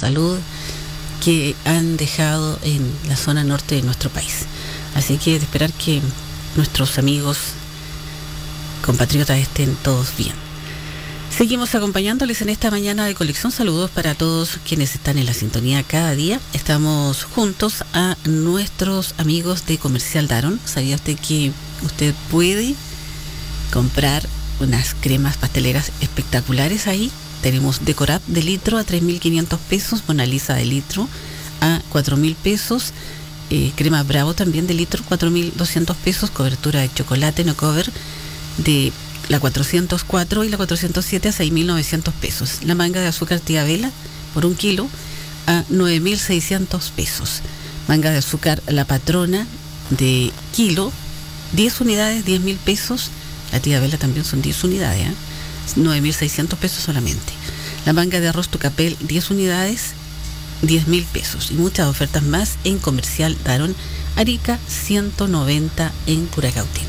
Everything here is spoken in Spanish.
salud que han dejado en la zona norte de nuestro país. Así que de esperar que nuestros amigos, compatriotas estén todos bien. Seguimos acompañándoles en esta mañana de colección. Saludos para todos quienes están en la sintonía cada día. Estamos juntos a nuestros amigos de Comercial Daron. ¿Sabía usted que usted puede comprar unas cremas pasteleras espectaculares ahí? Tenemos Decorap de litro a 3.500 pesos, Mona Lisa de litro a 4.000 pesos, crema Bravo también de litro, 4.200 pesos, cobertura de chocolate no cover de la 404 y la 407 a 6.900 pesos. La manga de azúcar tía Vela por 1 kilo a 9.600 pesos. Manga de azúcar La Patrona de kilo, 10 unidades, 10.000 pesos. La tía Vela también son 10 unidades, 9.600 pesos solamente. La manga de arroz Tucapel, 10 unidades, 10.000 pesos. Y muchas ofertas más en Comercial Daron, Arica 190 en Curacautín.